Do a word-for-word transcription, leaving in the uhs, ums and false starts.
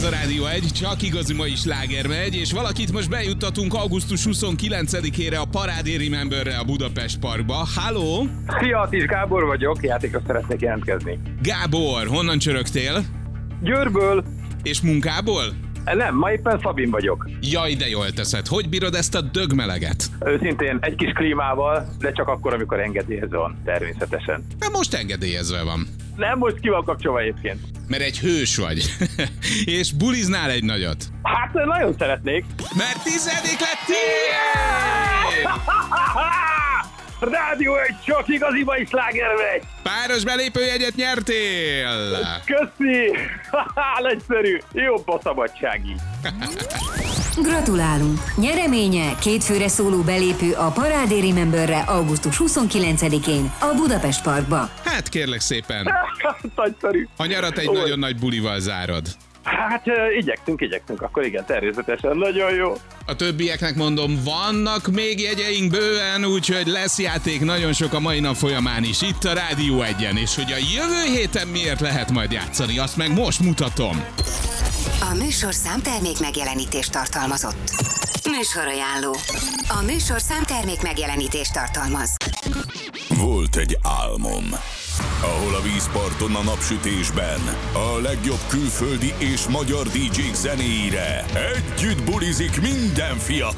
a Rádió egy, csak igazi mai sláger megy, és valakit most bejuttatunk augusztus huszonkilencedikére a Parádé Rememberre a Budapest Parkba. Halló! Szia, Atis, Gábor vagyok, játékra szeretnék jelentkezni. Gábor, honnan csörögtél? Győrből. És munkából? Nem, ma éppen Szabin vagyok. Jaj, de jól teszed. Hogy bírod ezt a dögmeleget? Őszintén egy kis klímával, de csak akkor, amikor engedélyezve van, természetesen. De most engedélyezve van. Nem, most ki van kapcsolva egyébként. Mert egy hős vagy. És buliznál egy nagyot. Hát nagyon szeretnék. Mert tizedik lettél! Rádió egy, csak igazi mai sláger megy. Páros belépőjegyet nyertél! Köszi! Nagyszerű! Jobb a szabadság így. Gratulálunk! Nyereménye két főre szóló belépő a Parádé Rememberre augusztus huszonkilencedikén a Budapest Parkba. Hát kérlek szépen, Nagyszerű. a nyarat egy Ó. nagyon nagy bulival zárod. Hát igyekszünk, igyekszünk, akkor igen, természetesen. Nagyon jó. A többieknek mondom, vannak még jegyeink bőven, úgyhogy lesz játék nagyon sok a mai nap folyamán is itt a Rádió egyen, és hogy a jövő héten miért lehet majd játszani, azt meg most mutatom. A műsorszám termék megjelenítést tartalmazott. Műsorajánló. A műsorszám termék megjelenítést tartalmaz. Volt egy álmom, ahol a vízparton a napsütésben a legjobb külföldi és magyar dé jék zenéire együtt bulizik minden fiatal.